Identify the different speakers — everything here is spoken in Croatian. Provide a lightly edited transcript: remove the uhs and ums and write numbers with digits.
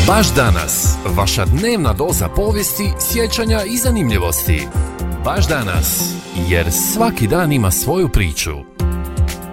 Speaker 1: Baš danas, vaša dnevna doza povijesti, sjećanja i zanimljivosti. Baš danas, jer svaki dan ima svoju priču.